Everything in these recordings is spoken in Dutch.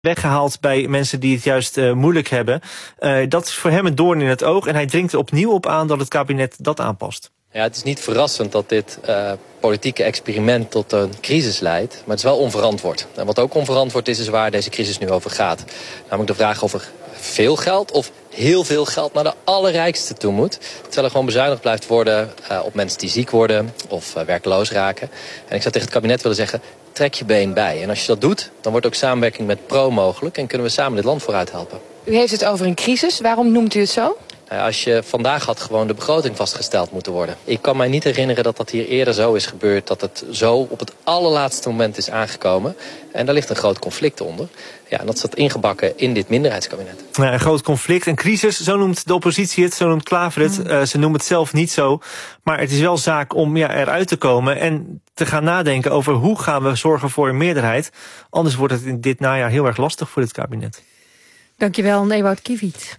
weggehaald bij mensen die het juist moeilijk hebben. Dat is voor hem een doorn in het oog en hij dringt er opnieuw op aan dat het kabinet dat aanpast. Ja, het is niet verrassend dat dit politieke experiment tot een crisis leidt. Maar het is wel onverantwoord. En wat ook onverantwoord is waar deze crisis nu over gaat. Namelijk de vraag of er veel geld of heel veel geld naar de allerrijkste toe moet. Terwijl er gewoon bezuinigd blijft worden op mensen die ziek worden of werkloos raken. En ik zou tegen het kabinet willen zeggen, trek je been bij. En als je dat doet, dan wordt ook samenwerking met Pro mogelijk en kunnen we samen dit land vooruit helpen. U heeft het over een crisis. Waarom noemt u het zo? Als je vandaag had gewoon de begroting vastgesteld moeten worden. Ik kan mij niet herinneren dat dat hier eerder zo is gebeurd. Dat het zo op het allerlaatste moment is aangekomen. En daar ligt een groot conflict onder. Ja, en dat zat ingebakken in dit minderheidskabinet. Ja, een groot conflict, een crisis, zo noemt de oppositie het, zo noemt Klaver het. Ze noemen het zelf niet zo. Maar het is wel zaak om eruit te komen en te gaan nadenken over hoe gaan we zorgen voor een meerderheid. Anders wordt het in dit najaar heel erg lastig voor dit kabinet. Dankjewel, Ewout Kiviet.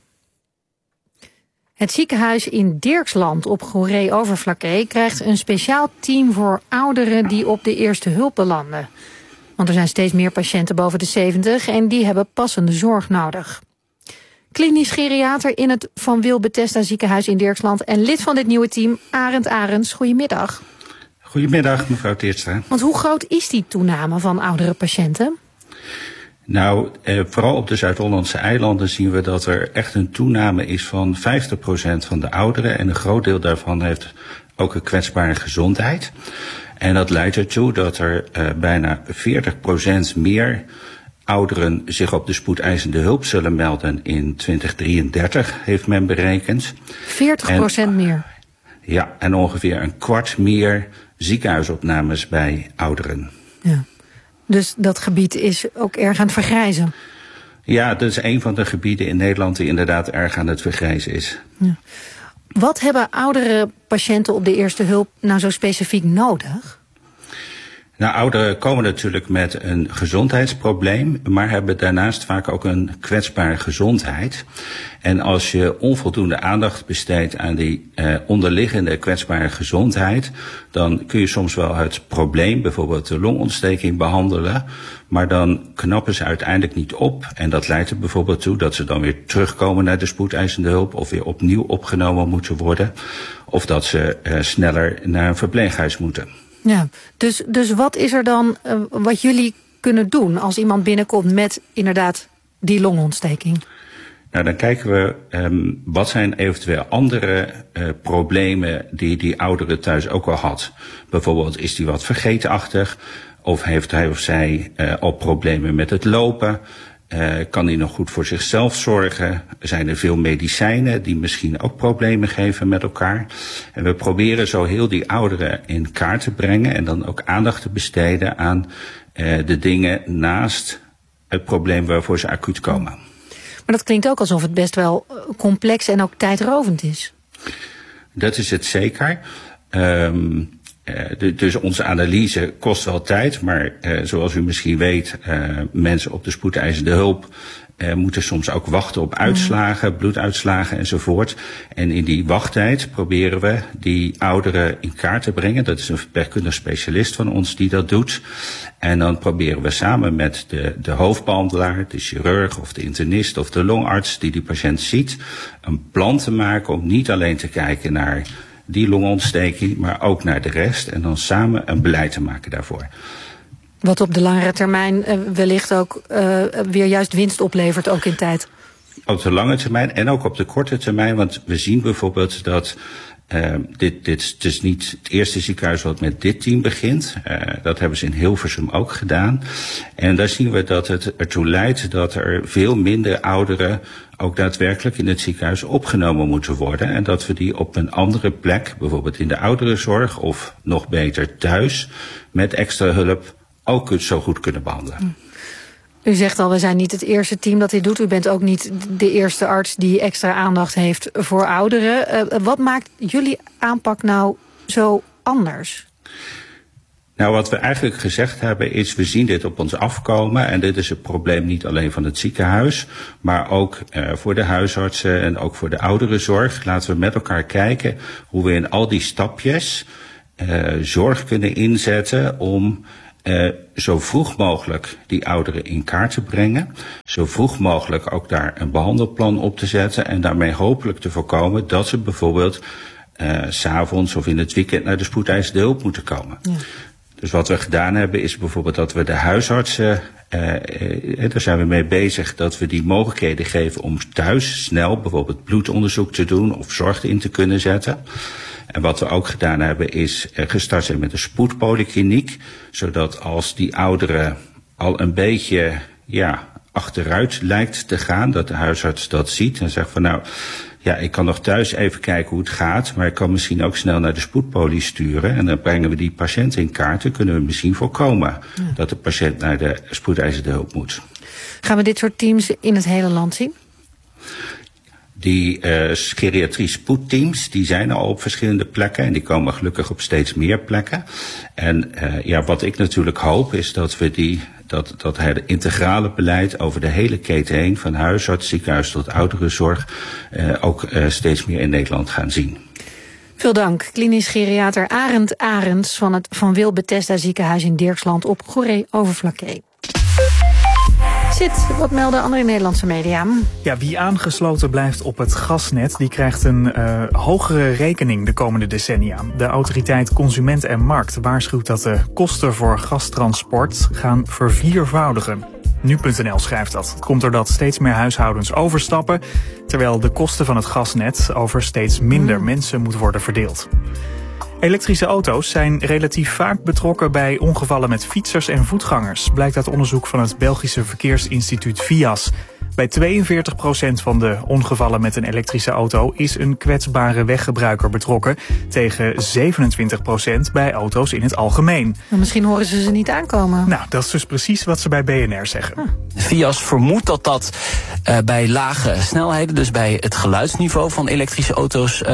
Het ziekenhuis in Dirksland op Goeree-Overflakkee krijgt een speciaal team voor ouderen die op de eerste hulp belanden. Want er zijn steeds meer patiënten boven de 70 en die hebben passende zorg nodig. Klinisch geriater in het Van Wil Bethesda ziekenhuis in Dirksland en lid van dit nieuwe team, Arend Arends. Goedemiddag. Goedemiddag, mevrouw Teertstra. Want hoe groot is die toename van oudere patiënten? Nou, vooral op de Zuid-Hollandse eilanden zien we dat er echt een toename is van 50% van de ouderen. En een groot deel daarvan heeft ook een kwetsbare gezondheid. En dat leidt ertoe dat er bijna 40% meer ouderen zich op de spoedeisende hulp zullen melden in 2033, heeft men berekend. 40% meer? Ja, en ongeveer een kwart meer ziekenhuisopnames bij ouderen. Ja. Dus dat gebied is ook erg aan het vergrijzen? Ja, dat is een van de gebieden in Nederland die inderdaad erg aan het vergrijzen is. Ja. Wat hebben oudere patiënten op de eerste hulp nou zo specifiek nodig? Nou, ouderen komen natuurlijk met een gezondheidsprobleem, maar hebben daarnaast vaak ook een kwetsbare gezondheid. En als je onvoldoende aandacht besteedt aan die onderliggende kwetsbare gezondheid, dan kun je soms wel het probleem, bijvoorbeeld de longontsteking, behandelen, maar dan knappen ze uiteindelijk niet op. En dat leidt er bijvoorbeeld toe dat ze dan weer terugkomen naar de spoedeisende hulp of weer opnieuw opgenomen moeten worden, of dat ze sneller naar een verpleeghuis moeten. Ja, dus wat is er dan wat jullie kunnen doen als iemand binnenkomt met inderdaad die longontsteking? Nou, dan kijken we wat zijn eventueel andere problemen die oudere thuis ook al had. Bijvoorbeeld is die wat vergeetachtig of heeft hij of zij al problemen met het lopen. Kan hij nog goed voor zichzelf zorgen? Zijn er veel medicijnen die misschien ook problemen geven met elkaar? En we proberen zo heel die ouderen in kaart te brengen en dan ook aandacht te besteden aan de dingen naast het probleem waarvoor ze acuut komen. Maar dat klinkt ook alsof het best wel complex en ook tijdrovend is. Dat is het zeker. Dus onze analyse kost wel tijd, maar zoals u misschien weet, mensen op de spoedeisende hulp moeten soms ook wachten op uitslagen, bloeduitslagen enzovoort. En in die wachttijd proberen we die ouderen in kaart te brengen. Dat is een verpleegkundig specialist van ons die dat doet. En dan proberen we samen met de hoofdbehandelaar, de chirurg of de internist of de longarts die patiënt ziet, een plan te maken om niet alleen te kijken naar die longontsteking, maar ook naar de rest en dan samen een beleid te maken daarvoor. Wat op de langere termijn wellicht ook weer juist winst oplevert, ook in tijd. Op de lange termijn en ook op de korte termijn, want we zien bijvoorbeeld dat dit is dus niet het eerste ziekenhuis wat met dit team begint. Dat hebben ze in Hilversum ook gedaan. En daar zien we dat het ertoe leidt dat er veel minder ouderen ook daadwerkelijk in het ziekenhuis opgenomen moeten worden. En dat we die op een andere plek, bijvoorbeeld in de ouderenzorg of nog beter thuis, met extra hulp ook zo goed kunnen behandelen. U zegt al, we zijn niet het eerste team dat dit doet. U bent ook niet de eerste arts die extra aandacht heeft voor ouderen. Wat maakt jullie aanpak nou zo anders? Nou, wat we eigenlijk gezegd hebben is, we zien dit op ons afkomen. En dit is een probleem niet alleen van het ziekenhuis, maar ook voor de huisartsen en ook voor de ouderenzorg. Laten we met elkaar kijken hoe we in al die stapjes zorg kunnen inzetten om zo vroeg mogelijk die ouderen in kaart te brengen. Zo vroeg mogelijk ook daar een behandelplan op te zetten. En daarmee hopelijk te voorkomen dat ze bijvoorbeeld 's avonds of in het weekend naar de spoedeisende hulp moeten komen. Ja. Dus wat we gedaan hebben is bijvoorbeeld dat we de huisartsen, daar zijn we mee bezig, dat we die mogelijkheden geven om thuis snel bijvoorbeeld bloedonderzoek te doen of zorg in te kunnen zetten. En wat we ook gedaan hebben is gestart zijn met een spoedpolykliniek, zodat als die ouderen al een beetje achteruit lijkt te gaan, dat de huisarts dat ziet en zegt van nou, ja, ik kan nog thuis even kijken hoe het gaat, maar ik kan misschien ook snel naar de spoedpolie sturen en dan brengen we die patiënt in kaart. Dan kunnen we misschien voorkomen dat de patiënt naar de spoedeisende hulp moet. Gaan we dit soort teams in het hele land zien? Die geriatrie spoedteams, die zijn al op verschillende plekken en die komen gelukkig op steeds meer plekken. En wat ik natuurlijk hoop is dat we dat het integrale beleid over de hele keten heen, van huisarts, ziekenhuis tot ouderenzorg, ook steeds meer in Nederland gaan zien. Veel dank. Klinisch geriater Arend Arends van het Van Wil Bethesda ziekenhuis in Dirksland op Goeree-Overflakkee. Wat melden andere Nederlandse media? Ja, wie aangesloten blijft op het gasnet, die krijgt een hogere rekening de komende decennia. De autoriteit Consument en Markt waarschuwt dat de kosten voor gastransport gaan verviervoudigen. Nu.nl schrijft dat. Het komt doordat steeds meer huishoudens overstappen, terwijl de kosten van het gasnet over steeds minder mensen moet worden verdeeld. Elektrische auto's zijn relatief vaak betrokken bij ongevallen met fietsers en voetgangers, blijkt uit onderzoek van het Belgische verkeersinstituut VIAS. Bij 42% van de ongevallen met een elektrische auto is een kwetsbare weggebruiker betrokken, tegen 27% bij auto's in het algemeen. Misschien horen ze niet aankomen. Nou, dat is dus precies wat ze bij BNR zeggen. VIAS vermoedt dat bij lage snelheden, dus bij het geluidsniveau van elektrische auto's,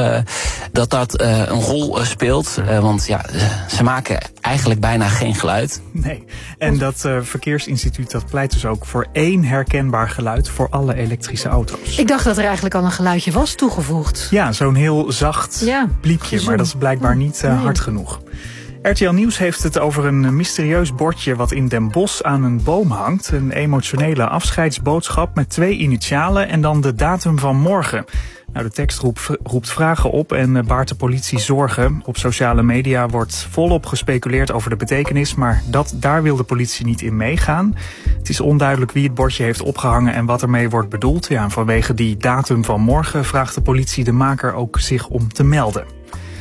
dat een rol speelt. Want ze maken eigenlijk bijna geen geluid. Nee, en dat verkeersinstituut dat pleit dus ook voor 1 herkenbaar geluid voor alle elektrische auto's. Ik dacht dat er eigenlijk al een geluidje was toegevoegd. Ja, zo'n heel zacht bliepje, maar dat is blijkbaar niet hard genoeg. RTL Nieuws heeft het over een mysterieus bordje wat in Den Bosch aan een boom hangt. Een emotionele afscheidsboodschap met 2 initialen en dan de datum van morgen. Nou, de tekst roept vragen op en baart de politie zorgen. Op sociale media wordt volop gespeculeerd over de betekenis, maar daar wil de politie niet in meegaan. Het is onduidelijk wie het bordje heeft opgehangen en wat ermee wordt bedoeld. Ja, en vanwege die datum van morgen vraagt de politie de maker ook zich om te melden.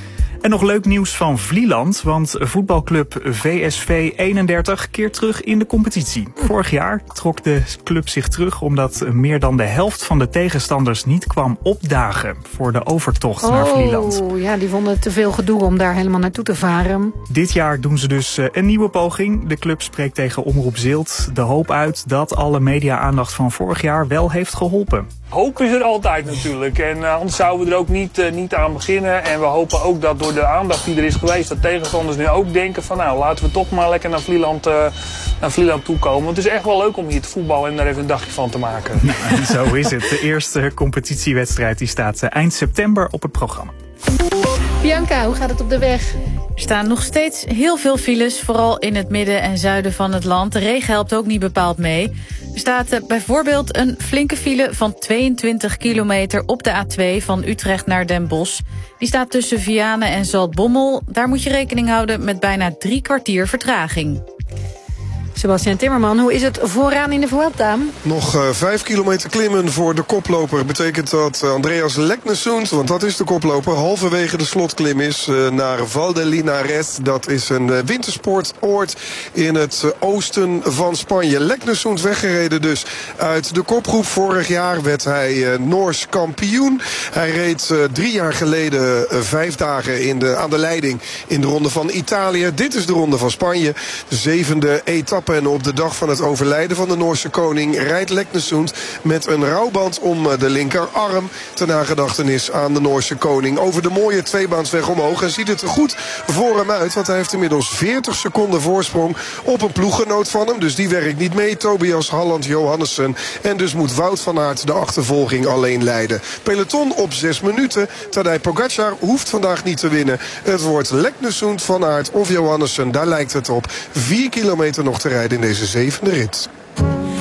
En nog leuk nieuws van Vlieland, want voetbalclub VSV 31 keert terug in de competitie. Vorig jaar trok de club zich terug omdat meer dan de helft van de tegenstanders niet kwam opdagen voor de overtocht naar Vlieland. Ja, die vonden het te veel gedoe om daar helemaal naartoe te varen. Dit jaar doen ze dus een nieuwe poging. De club spreekt tegen Omroep Zilt de hoop uit dat alle media-aandacht van vorig jaar wel heeft geholpen. Hoop is er altijd natuurlijk en anders zouden we er ook niet aan beginnen. En we hopen ook dat door de aandacht die er is geweest, dat tegenstanders nu ook denken van nou, laten we toch maar lekker naar Vlieland toe komen. Want het is echt wel leuk om hier te voetballen en daar even een dagje van te maken. Nou, en zo is het. De eerste competitiewedstrijd die staat eind september op het programma. Bianca, hoe gaat het op de weg? Er staan nog steeds heel veel files, vooral in het midden en zuiden van het land. De regen helpt ook niet bepaald mee. Er staat bijvoorbeeld een flinke file van 22 kilometer op de A2 van Utrecht naar Den Bosch. Die staat tussen Vianen en Zaltbommel. Daar moet je rekening houden met bijna 3 kwartier vertraging. Sebastian Timmerman, hoe is het vooraan in de Vuelta? Nog 5 kilometer klimmen voor de koploper. Betekent dat Andreas Leknesund, want dat is de koploper, halverwege de slotklim is naar Val de Linares. Dat is een wintersportoord in het oosten van Spanje. Leknesund weggereden dus uit de kopgroep. Vorig jaar werd hij Noors kampioen. Hij reed 3 jaar geleden 5 dagen aan de leiding in de Ronde van Italië. Dit is de Ronde van Spanje. De 7e etappe Antwerpen. En op de dag van het overlijden van de Noorse koning rijdt Leknesund met een rouwband om de linkerarm ter nagedachtenis aan de Noorse koning over de mooie tweebaansweg omhoog. En ziet het er goed voor hem uit, want hij heeft inmiddels 40 seconden voorsprong op een ploeggenoot van hem. Dus die werkt niet mee, Tobias Halland Johannessen. En dus moet Wout van Aert de achtervolging alleen leiden. Peloton op 6 minuten. Tadej Pogacar hoeft vandaag niet te winnen. Het wordt Leknesund, Van Aert of Johannessen. Daar lijkt het op. 4 kilometer nog te rijden in deze 7e rit.